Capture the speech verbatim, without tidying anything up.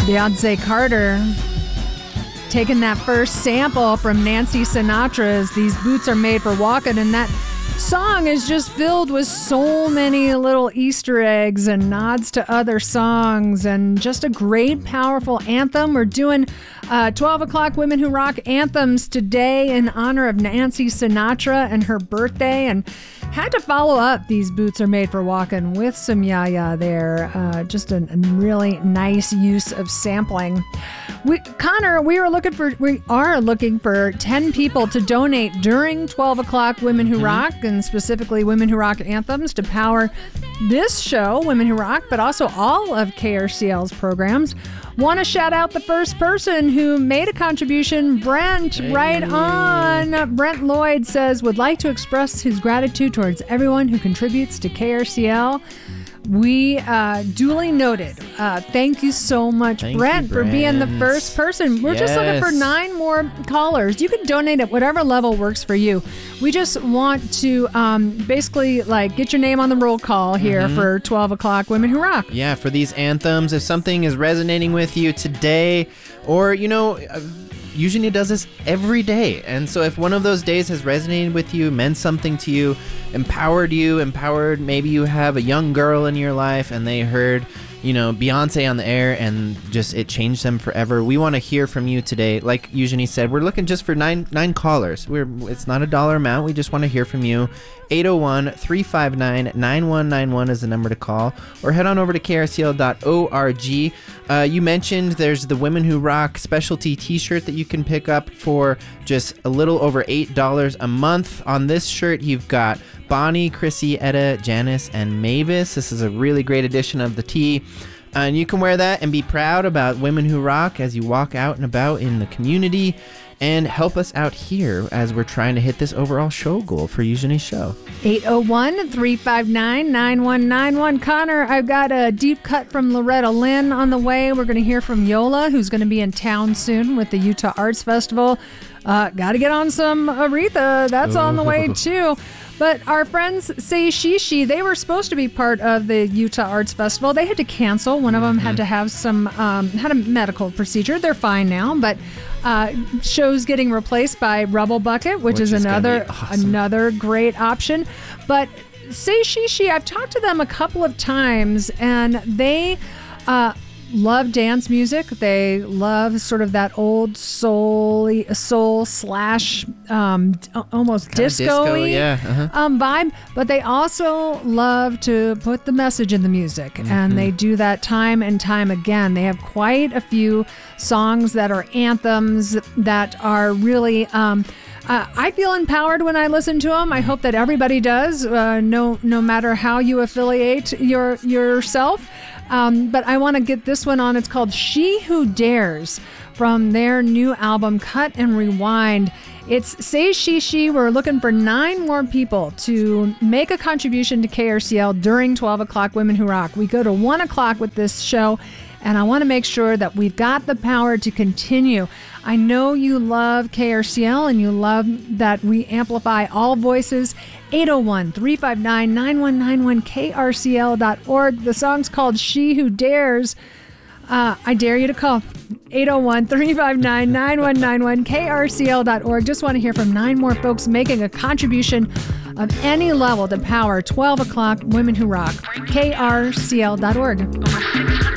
Beyonce Carter taking that first sample from Nancy Sinatra's These Boots Are Made for Walking, and that song is just filled with so many little Easter eggs and nods to other songs, and just a great, powerful anthem. We're doing uh, twelve o'clock Women Who Rock anthems today in honor of Nancy Sinatra and her birthday, and had to follow up These Boots Are Made for Walking with some Yaya there. Uh, just a, a really nice use of sampling. We, Connor, we were looking for, we are looking for ten people to donate during twelve o'clock Women Who mm-hmm. Rock, and specifically Women Who Rock anthems to power this show, Women Who Rock, but also all of K R C L's programs. Want to shout out the first person who made a contribution, Brent, hey. right on. Brent Lloyd says, would like to express his gratitude towards everyone who contributes to K R C L. We uh, duly noted. Uh, thank you so much, thank Brent, you, Brent, for being the first person. We're yes. just looking for nine more callers. You can donate at whatever level works for you. We just want to um, basically like get your name on the roll call here mm-hmm. for twelve o'clock Women Who Rock. Yeah, for these anthems, if something is resonating with you today, or, you know, Eugenie does this every day. And so if one of those days has resonated with you, meant something to you, empowered you, empowered, maybe you have a young girl in your life and they heard, you know, Beyonce on the air and just it changed them forever. We want to hear from you today. Like Eugenie said, we're looking just for nine nine callers. We're it's not a dollar amount. We just want to hear from you. eight oh one, three five nine, nine one nine one is the number to call, or head on over to K R C L dot org. Uh, you mentioned there's the Women Who Rock specialty t-shirt that you can pick up for just a little over eight dollars a month. On this shirt, you've got Bonnie, Chrissy, Etta, Janice, and Mavis. This is a really great edition of the tee. Uh, and you can wear that and be proud about Women Who Rock as you walk out and about in the community, and help us out here as we're trying to hit this overall show goal for Eugenie's show. eight oh one, three five nine, nine one nine one. Connor, I've got a deep cut from Loretta Lynn on the way. We're going to hear from Yola, who's going to be in town soon with the Utah Arts Festival. Uh, got to get on some Aretha. That's Ooh. on the way, too. But our friends Say Shishi, they were supposed to be part of the Utah Arts Festival. They had to cancel. One of them mm-hmm. had to have some, um, had a medical procedure. They're fine now, but uh, show's getting replaced by Rubble Bucket, which, which is, is another awesome. another great option. But Say Shishi, I've talked to them a couple of times, and they uh, love dance music. They love sort of that old soul soul slash um, almost disco-y disco, yeah. uh-huh. um, vibe, but they also love to put the message in the music, mm-hmm. and they do that time and time again. They have quite a few songs that are anthems that are really um, Uh, I feel empowered when I listen to them. I hope that everybody does, uh, no no matter how you affiliate your yourself. Um, but I want to get this one on. It's called She Who Dares from their new album, Cut and Rewind. It's Say Shishi. We're looking for nine more people to make a contribution to K R C L during twelve o'clock Women Who Rock. We go to one o'clock with this show, and I want to make sure that we've got the power to continue. I know you love K R C L and you love that we amplify all voices. eight oh one, three five nine, nine one nine one, K R C L dot org. The song's called She Who Dares. Uh, I dare you to call eight oh one, three five nine, nine one nine one, K R C L dot org. Just want to hear from nine more folks making a contribution of any level to power twelve o'clock Women Who Rock. K R C L dot org.